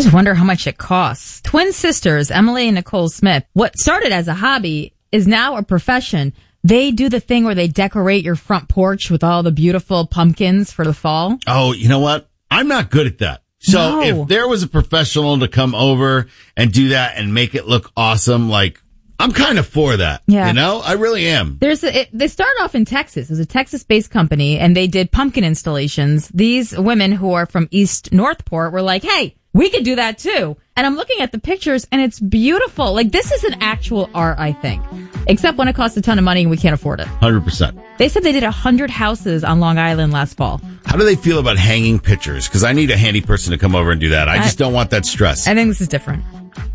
just wonder how much it costs. Twin sisters, Emily and Nicole Smith, what started as a hobby is now a profession. They do the thing where they decorate your front porch with all the beautiful pumpkins for the fall. Oh, you know what? I'm not good at that. So if there was a professional to come over and do that and make it look awesome, like, I'm kind of for that. Yeah. You know, I really am. They started off in Texas. It was a Texas-based company, and they did pumpkin installations. These women who are from East Northport were like, hey, we could do that too. And I'm looking at the pictures, and it's beautiful. Like, this is an actual art, I think. Except when it costs a ton of money and we can't afford it. 100%. They said they did 100 houses on Long Island last fall. How do they feel about hanging pictures? Because I need a handy person to come over and do that. I just don't want that stress. I think this is different.